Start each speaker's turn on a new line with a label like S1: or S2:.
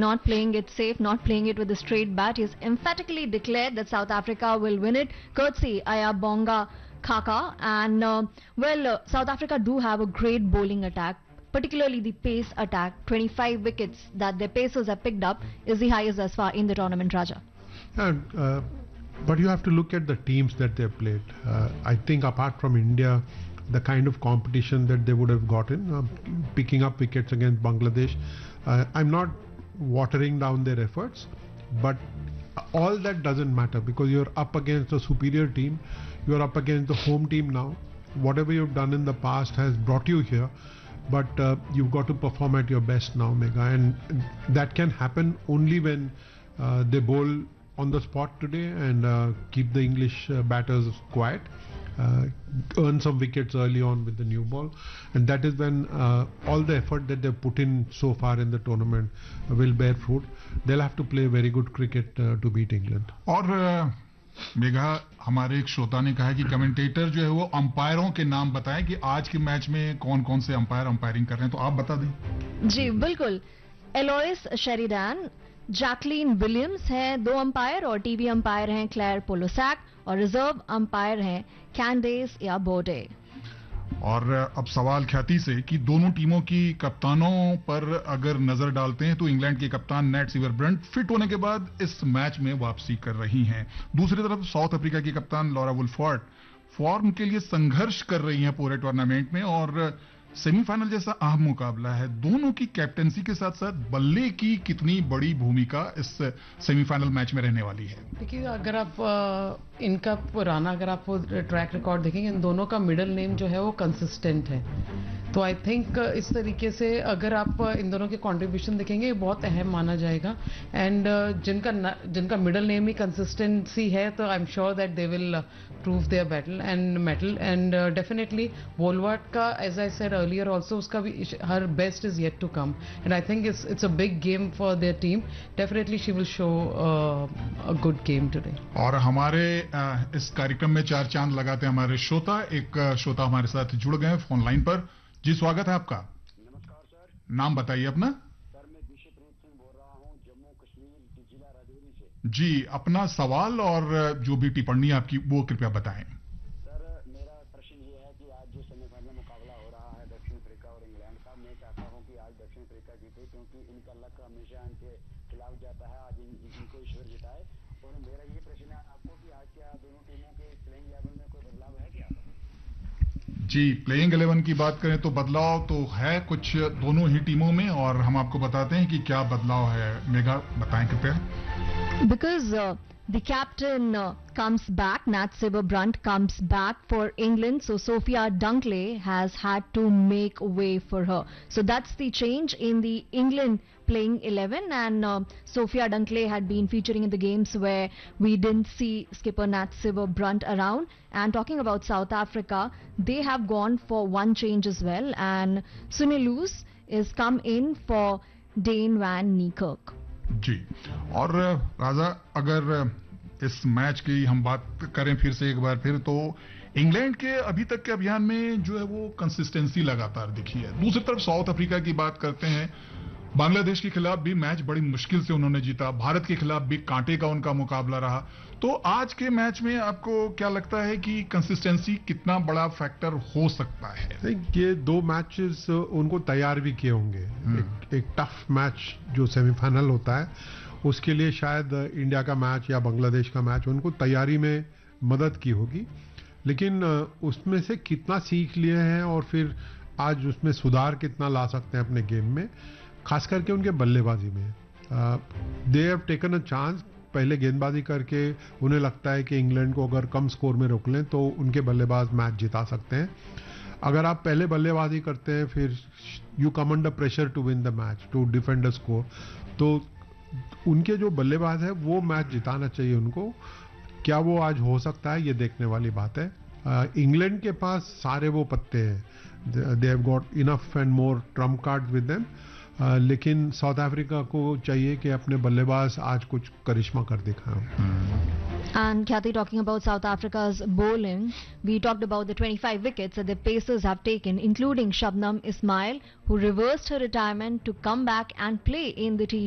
S1: not playing it safe, not playing it with a straight bat. He's emphatically declared that South Africa will win it, courtesy Ayabonga Khaka. And South Africa do have a great bowling attack, particularly the pace attack. 25 wickets that their pacers have picked up is the highest thus far in the tournament, Raja.
S2: But you have to look at the teams that they played. I think apart from India, the kind of competition that they would have gotten, picking up wickets against Bangladesh, I'm not watering down their efforts, but all that doesn't matter because you're up against a superior team. You're up against the home team now. Whatever you've done in the past has brought you here, but you've got to perform at your best now, Mega, and that can happen only when they bowl on the spot today and keep the English batters quiet, earn some wickets early on with the new ball, and that is when all the effort that they've put in so far in the tournament will bear fruit. They'll have to play very good cricket to beat England.
S3: और मेघा, हमारे एक श्रोता ने कहा कि commentator जो है वो अंपायरों के नाम बताएं कि आज के मैच में कौन कौन से अंपायर अंपायरिंग कर रहे हैं, तो आप बता दें।
S1: जी बिल्कुल, एलोइस शेरिडान, जैकलीन विलियम्स हैं 2 अंपायर, और टीवी अंपायर हैं क्लेयर पोलोसैक, और रिजर्व अंपायर हैं कैंडेस या बोडे।
S3: और अब सवाल ख्याति से कि दोनों टीमों की कप्तानों पर अगर नजर डालते हैं तो इंग्लैंड के कप्तान नेट सीवरब्रंट फिट होने के बाद इस मैच में वापसी कर रही हैं। दूसरी तरफ साउथ अफ्रीका की कप्तान लॉरा वुल्फोर्ड फॉर्म के लिए संघर्ष कर रही हैं पूरे टूर्नामेंट में, और सेमीफाइनल जैसा अहम मुकाबला है। दोनों की कैप्टेंसी के साथ साथ बल्ले की कितनी बड़ी भूमिका इस सेमीफाइनल मैच में रहने वाली है?
S4: देखिए, अगर आप इनका पुराना अगर आप ट्रैक रिकॉर्ड देखेंगे, इन दोनों का मिडिल नेम जो है वो कंसिस्टेंट है, तो आई थिंक इस तरीके से अगर आप इन दोनों के कंट्रीब्यूशन देखेंगे बहुत अहम माना जाएगा। एंड जिनका मिडिल नेम ही कंसिस्टेंसी है, तो I am sure that they will prove there battle and metal. And definitely वोलवर्ट का, as I said earlier also, उसका भी her best is yet to come, and I think it's a big game for their team. Definitely she will show a good game today.
S3: और हमारे इस कार्यक्रम में चार चांद लगाते हैं हमारे श्रोता। एक श्रोता हमारे साथ जुड़ गए फोन लाइन पर। जी, स्वागत है आपका।
S5: नमस्कार सर।
S3: नाम बताइए अपना।
S5: सर, मैं दिशप्रीत सिंह बोल रहा हूँ, जम्मू कश्मीर जिला राजौरी से।
S3: जी, अपना सवाल और जो भी टिप्पणी आपकी वो कृपया बताएं।
S5: सर, मेरा प्रश्न ये है कि आज जो सेमीफाइनल मुकाबला हो रहा है दक्षिण अफ्रीका और इंग्लैंड का, मैं चाहता हूँ कि आज दक्षिण अफ्रीका जीते, क्योंकि इनका लक हमेशा इनके खिलाफ जाता है। आज इनको ईश्वर जिताए। और मेरा ये प्रश्न है आपको कि आज क्या दोनों टीमों के प्लेइंग लेवल में कोई बदलाव है क्या?
S3: जी, प्लेइंग 11 की बात करें तो बदलाव तो है कुछ दोनों ही टीमों में, और हम आपको बताते हैं कि क्या बदलाव है। मेघा, बताएं कृपया।
S1: Because the captain comes back, Nat Sciver-Brunt comes back for England, so Sophia Dunkley has had to make way for her. So that's the change in the England playing 11, and Sophia Dunkley had been featuring in the games where we didn't see skipper Nat Sciver-Brunt around. And talking about South Africa, they have gone for one change as well, and Sunilus is come in for Dane van Niekerk.
S3: जी, और राजा, अगर इस match की हम बात करें फिर से एक बार फिर, तो इंग्लैंड के अभी तक के अभियान में जो है वो कंसिस्टेंसी लगातार दिखी है। दूसरी तरफ साउथ अफ्रीका की बात करते हैं, बांग्लादेश के खिलाफ भी मैच बड़ी मुश्किल से उन्होंने जीता, भारत के खिलाफ भी कांटे का उनका मुकाबला रहा। तो आज के मैच में आपको क्या लगता है कि कंसिस्टेंसी कितना बड़ा फैक्टर हो सकता है?
S2: ये 2 मैचेस उनको तैयार भी किए होंगे। एक टफ मैच जो सेमीफाइनल होता है, उसके लिए शायद इंडिया का मैच या बांग्लादेश का मैच उनको तैयारी में मदद की होगी, लेकिन उसमें से कितना सीख लिए हैं और फिर आज उसमें सुधार कितना ला सकते हैं अपने गेम में, खास करके उनके बल्लेबाजी में। They have taken a chance. पहले गेंदबाजी करके उन्हें लगता है कि इंग्लैंड को अगर कम स्कोर में रोक लें तो उनके बल्लेबाज मैच जिता सकते हैं। अगर आप पहले बल्लेबाजी करते हैं, फिर you come under pressure to win the match, to defend the score, तो उनके जो बल्लेबाज है वो मैच जिताना चाहिए उनको। क्या वो आज हो सकता है, ये देखने वाली बात है। इंग्लैंड के पास सारे वो पत्ते हैं, they have got enough and more Trump card with them, लेकिन साउथ अफ्रीका को चाहिए कि अपने बल्लेबाज आज कुछ करिश्मा कर दिखाएं।
S1: And Khyati, talking about South Africa's bowling, we talked about the 25 wickets that the Pacers have taken, including Shabnam Ismail, who reversed her retirement to come back and play in the T20